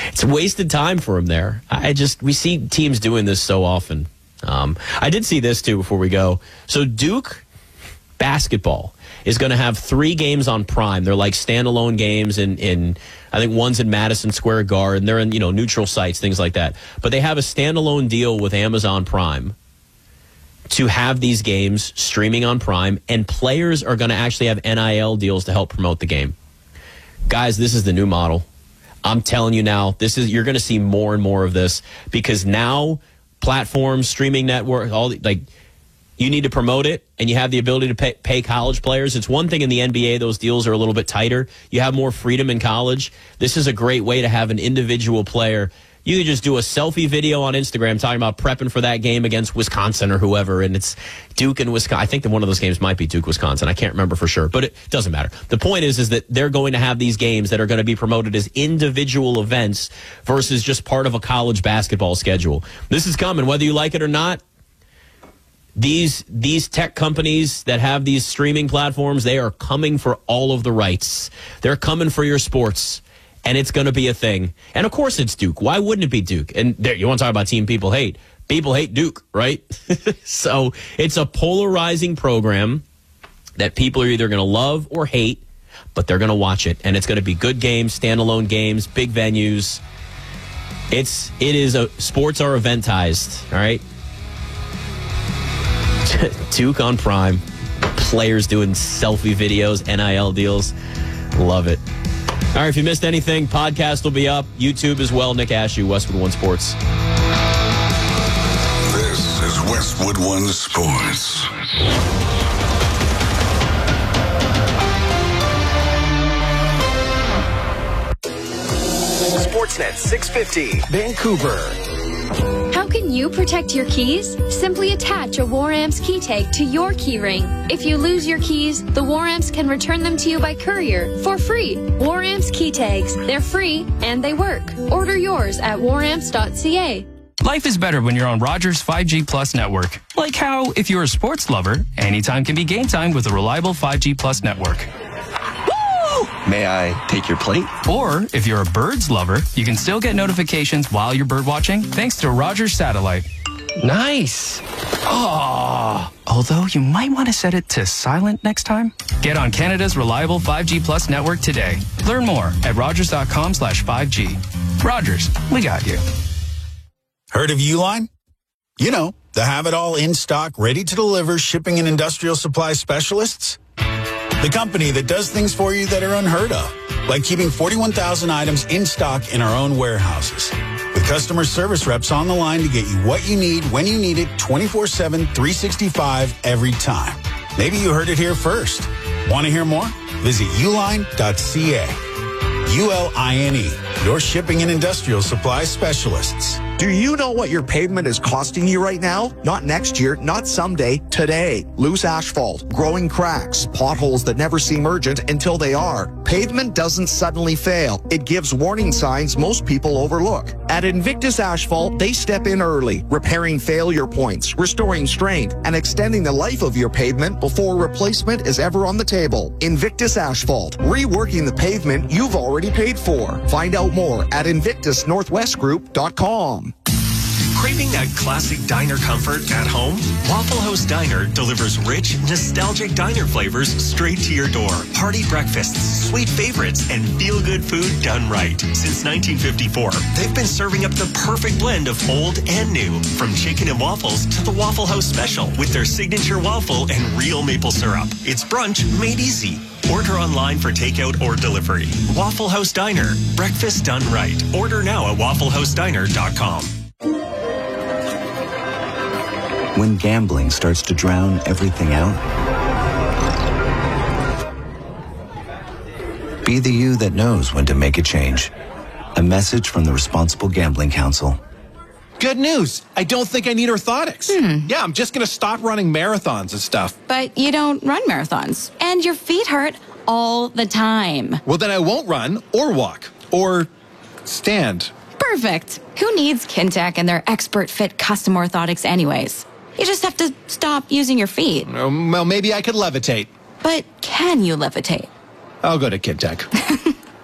It's wasted time for him there. We see teams doing this so often. I did see this too before we go. So Duke basketball is going to have 3 games on Prime. They're like standalone games in I think one's in Madison Square Garden. They're in, neutral sites, things like that. But they have a standalone deal with Amazon Prime to have these games streaming on Prime, and players are going to actually have NIL deals to help promote the game. Guys, this is the new model. I'm telling you now, you're going to see more and more of this, because now platforms, streaming networks, you need to promote it, and you have the ability to pay college players. It's one thing in the NBA, those deals are a little bit tighter. You have more freedom in college. This is a great way to have an individual player. You can just do a selfie video on Instagram talking about prepping for that game against Wisconsin or whoever, and it's Duke and Wisconsin. I think that one of those games might be Duke, Wisconsin. I can't remember for sure, but it doesn't matter. The point is that they're going to have these games that are going to be promoted as individual events versus just part of a college basketball schedule. This is coming, whether you like it or not. These tech companies that have these streaming platforms, they are coming for all of the rights. They're coming for your sports, and it's going to be a thing. And, of course, it's Duke. Why wouldn't it be Duke? And there, you want to talk about team people hate. People hate Duke, right? So it's a polarizing program that people are either going to love or hate, but they're going to watch it. And it's going to be good games, standalone games, big venues. Sports are eventized, all right? Duke on Prime, players doing selfie videos, NIL deals. Love it. All right, if you missed anything, podcast will be up. YouTube as well. Nick Ashew, Westwood One Sports. This is Westwood One Sports. Sportsnet 650, Vancouver. How can you protect your keys? Simply attach a War Amps key tag to your key ring. If you lose your keys, the War Amps can return them to you by courier for free. War Amps key tags. They're free and they work. Order yours at waramps.ca. Life is better when you're on Rogers 5G Plus network. Like how, if you're a sports lover, anytime can be game time with a reliable 5G Plus network. May I take your plate? Or, if you're a birds lover, you can still get notifications while you're bird watching thanks to Rogers Satellite. Nice. Oh, although you might want to set it to silent next time. Get on Canada's reliable 5G Plus network today. Learn more at rogers.com/5G. Rogers, we got you. Heard of Uline? You know, the have-it-all in-stock, ready-to-deliver shipping and industrial supply specialists. The company that does things for you that are unheard of, like keeping 41,000 items in stock in our own warehouses. With customer service reps on the line to get you what you need, when you need it, 24/7, 365, every time. Maybe you heard it here first. Want to hear more? Visit uline.ca. ULINE, your shipping and industrial supply specialists. Do you know what your pavement is costing you right now? Not next year, not someday, today. Loose asphalt, growing cracks, potholes that never seem urgent until they are. Pavement doesn't suddenly fail. It gives warning signs most people overlook. At Invictus Asphalt, they step in early, repairing failure points, restoring strength, and extending the life of your pavement before replacement is ever on the table. Invictus Asphalt, reworking the pavement you've already paid for. Find out more at invictusnorthwestgroup.com. Craving that classic diner comfort at home? Waffle House Diner delivers rich, nostalgic diner flavors straight to your door. Hearty breakfasts, sweet favorites, and feel-good food done right. Since 1954, they've been serving up the perfect blend of old and new. From chicken and waffles to the Waffle House Special with their signature waffle and real maple syrup. It's brunch made easy. Order online for takeout or delivery. Waffle House Diner. Breakfast done right. Order now at wafflehousediner.com. When gambling starts to drown everything out, be the you that knows when to make a change. A message from the Responsible Gambling Council. Good news. I don't think I need orthotics. Yeah, I'm just going to stop running marathons and stuff. But you don't run marathons. And your feet hurt all the time. Well, then I won't run or walk or stand. Perfect. Who needs Kintac and their expert fit custom orthotics anyways? You just have to stop using your feet. Well, maybe I could levitate. But can you levitate? I'll go to Kintac.